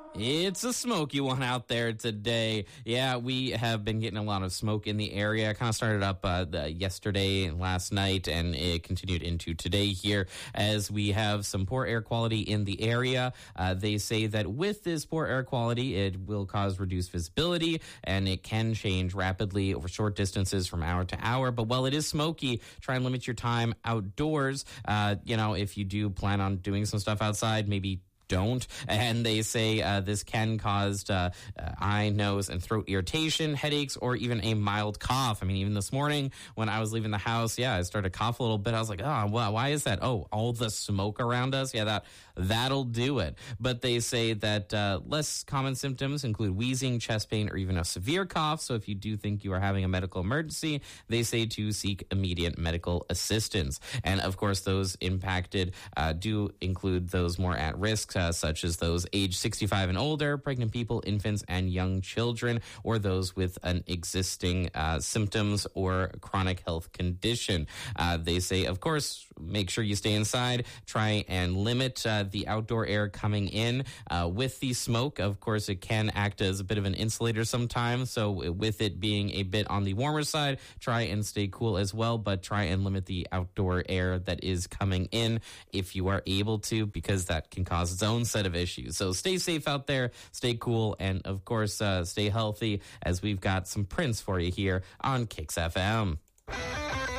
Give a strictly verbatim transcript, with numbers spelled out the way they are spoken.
It's a smoky one out there today. Yeah, we have been getting a lot of smoke in the area. Kind of started up uh, the, yesterday and last night, and it continued into today here as we have some poor air quality in the area. Uh, they say that with this poor air quality, it will cause reduced visibility, and it can change rapidly over short distances from hour to hour. But while it is smoky, try and limit your time outdoors. Uh, you know, if you do plan on doing some stuff outside, maybe don't. And they say uh, this can cause uh, uh, eye, nose, and throat irritation, headaches, or even a mild cough. I mean, even this morning when I was leaving the house, yeah, I started to cough a little bit. I was like, oh, well, why is that? Oh, all the smoke around us? Yeah, that, that'll do it. But they say that uh, less common symptoms include wheezing, chest pain, or even a severe cough. So if you do think you are having a medical emergency, they say to seek immediate medical assistance. And of course, those impacted uh, do include those more at risk, Uh, such as those age sixty-five and older, pregnant people, infants, and young children, or those with an existing uh, symptoms or chronic health condition. Uh, they say, of course, make sure you stay inside. Try and limit uh, the outdoor air coming in. Uh, with the smoke, of course, it can act as a bit of an insulator sometimes. So with it being a bit on the warmer side, try and stay cool as well, but try and limit the outdoor air that is coming in if you are able to, because that can cause its own set of issues. So stay safe out there, stay cool, and of course, uh, stay healthy, as we've got some Prince for you here on Kicks F M.